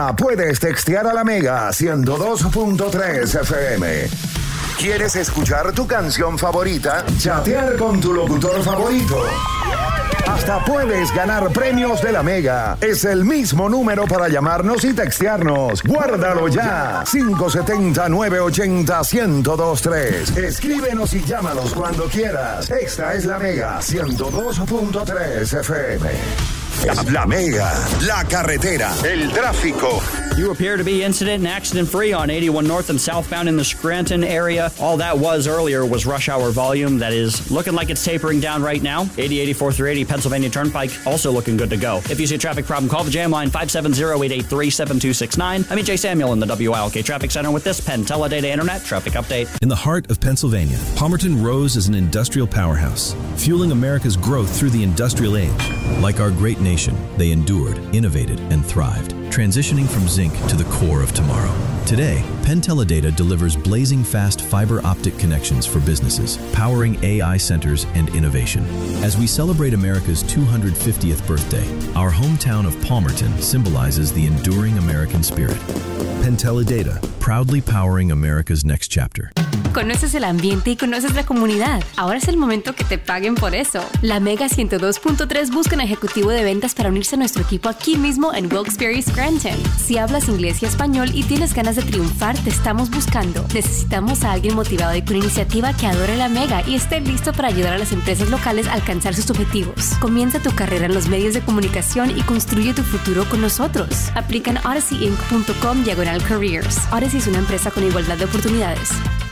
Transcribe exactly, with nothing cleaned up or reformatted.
Ahora puedes textear a la Mega ciento dos punto tres F M. ¿Quieres escuchar tu canción favorita? Chatear con tu locutor favorito. Hasta puedes ganar premios de la Mega. Es el mismo número para llamarnos y textearnos. Guárdalo ya. cinco siete cero, nueve ocho cero, uno cero dos tres. Escríbenos y llámanos cuando quieras. Esta es la Mega ciento dos punto tres F M. La, la Mega, la carretera, el tráfico. You appear to be incident and accident free on eighty-one North and southbound in the Scranton area. All that was earlier was rush hour volume. That is looking like it's tapering down right now. eighty, eighty-four through eighty Pennsylvania Turnpike also looking good to go. If you see a traffic problem, call the jam line five seven zero, eight eight three, seven two six nine. I'm E J Samuel in the W I L K Traffic Center with this Penn Teledata Internet traffic update. In the heart of Pennsylvania, Palmerton rose as an industrial powerhouse, fueling America's growth through the industrial age. Like our great nation, they endured, innovated, and thrived, transitioning from zinc to the core of tomorrow. Today, Penn Teledata delivers blazing fast fiber optic connections for businesses, powering A I centers and innovation. As we celebrate America's two hundred fiftieth birthday, our hometown of Palmerton symbolizes the enduring American spirit. Penn Teledata, proudly powering America's next chapter. Conoces el ambiente y conoces la comunidad. Ahora es el momento que te paguen por eso. La Mega ciento dos punto tres busca un ejecutivo de ventas para unirse a nuestro equipo aquí mismo en Wilkes-Barre, Scranton. Si hablas inglés y español y tienes ganas de triunfar, te estamos buscando. Necesitamos a alguien motivado y con iniciativa que adore la Mega y esté listo para ayudar a las empresas locales a alcanzar sus objetivos. Comienza tu carrera en los medios de comunicación y construye tu futuro con nosotros. Aplica en odyssey inc punto com diagonal careers. Odyssey es una empresa con igualdad de oportunidades.